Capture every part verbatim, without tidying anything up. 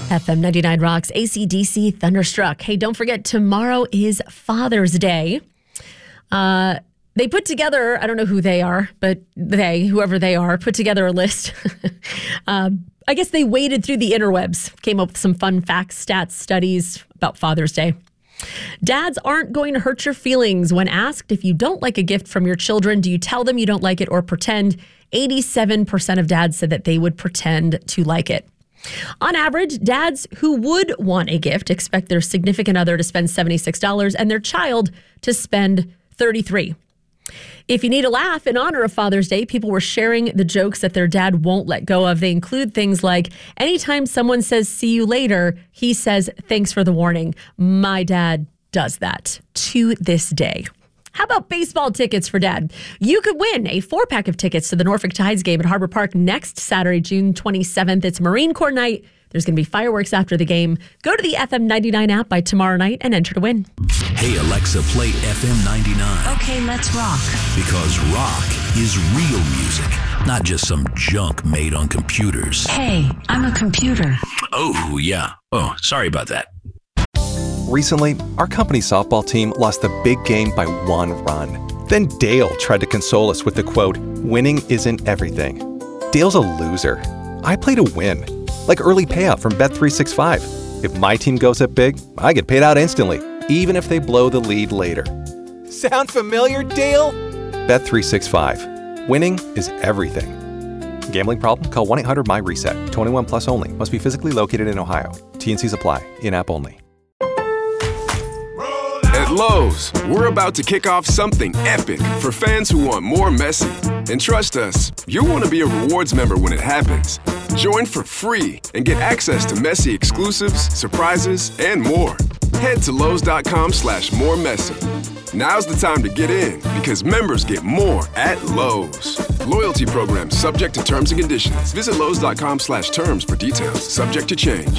F M ninety-nine Rocks, A C D C Thunderstruck. Hey, don't forget, tomorrow is Father's Day. Uh, they put together, I don't know who they are, but they, whoever they are, put together a list. uh, I guess they waded through the interwebs, came up with some fun facts, stats, studies about Father's Day. Dads aren't going to hurt your feelings. When asked if you don't like a gift from your children, do you tell them you don't like it or pretend? eighty-seven percent of dads said that they would pretend to like it. On average, dads who would want a gift expect their significant other to spend seventy-six dollars and their child to spend thirty-three dollars. If you need a laugh in honor of Father's Day, people were sharing the jokes that their dad won't let go of. They include things like, anytime someone says, see you later, he says, thanks for the warning. My dad does that to this day. How about baseball tickets for dad? You could win a four-pack of tickets to the Norfolk Tides game at Harbor Park next Saturday, June twenty-seventh. It's Marine Corps night. There's going to be fireworks after the game. Go to the F M ninety-nine app by tomorrow night and enter to win. Hey, Alexa, play F M ninety-nine. Okay, let's rock. Because rock is real music, not just some junk made on computers. Hey, I'm a computer. Oh, yeah. Oh, sorry about that. Recently, our company softball team lost the big game by one run. Then Dale tried to console us with the quote, winning isn't everything. Dale's a loser. I play to win. Like early payout from Bet three sixty-five. If my team goes up big, I get paid out instantly, even if they blow the lead later. Sound familiar, Dale? Bet three sixty-five. Winning is everything. Gambling problem? Call one eight hundred my reset. twenty-one plus only. Must be physically located in Ohio. T and Cs apply. In-app only. At Lowe's, we're about to kick off something epic for fans who want more Messi. And trust us, you'll want to be a rewards member when it happens. Join for free and get access to Messi exclusives, surprises, and more. Head to Lowe's.com slash more Messi. Now's the time to get in because members get more at Lowe's. Loyalty program subject to terms and conditions. Visit Lowe's.com slash terms for details. Subject to change.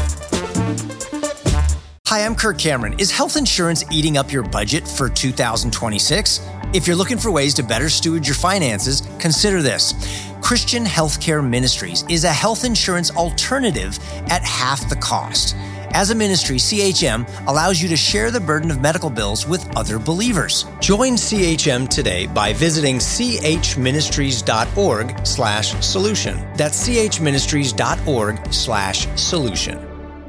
Hi, I'm Kirk Cameron. Is health insurance eating up your budget for two thousand twenty-six? If you're looking for ways to better steward your finances, consider this. Christian Healthcare Ministries is a health insurance alternative at half the cost. As a ministry, C H M allows you to share the burden of medical bills with other believers. Join C H M today by visiting chministries.org slash solution. That's chministries.org slash solution.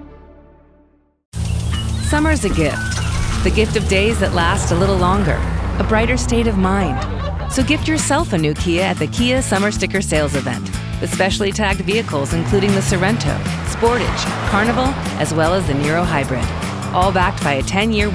Summer's a gift. The gift of days that last a little longer. A brighter state of mind. So gift yourself a new Kia at the Kia Summer Sticker Sales Event with specially tagged vehicles including the Sorento, Sportage, Carnival, as well as the Niro Hybrid. All backed by a ten-year